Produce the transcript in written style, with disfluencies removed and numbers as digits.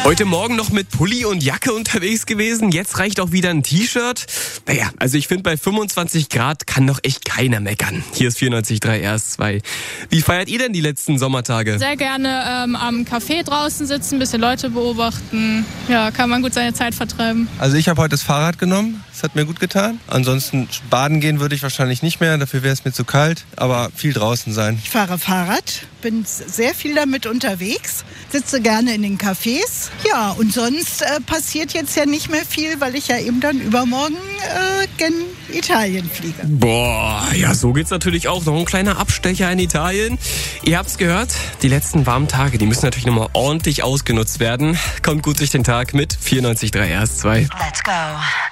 Heute Morgen noch mit Pulli und Jacke unterwegs gewesen. Jetzt reicht auch wieder ein T-Shirt. Naja, also ich finde, bei 25 Grad kann doch echt keiner meckern. Hier ist 94.3 RS2. Wie feiert ihr denn die letzten Sommertage? Sehr gerne am Café draußen sitzen, ein bisschen Leute beobachten. Ja, kann man gut seine Zeit vertreiben. Also ich habe heute das Fahrrad genommen. Das hat mir gut getan. Ansonsten baden gehen würde ich wahrscheinlich nicht mehr. Dafür wäre es mir zu kalt. Aber viel draußen sein. Ich fahre Fahrrad, bin sehr viel damit unterwegs, sitze gerne in den Cafés. Ja, und sonst passiert jetzt ja nicht mehr viel, weil ich ja eben dann übermorgen gen Italien fliege. Boah, ja, so geht's natürlich auch. Noch ein kleiner Abstecher in Italien. Ihr habt's gehört, die letzten warmen Tage, die müssen natürlich nochmal ordentlich ausgenutzt werden. Kommt gut durch den Tag mit 94.3 RS2. Let's go.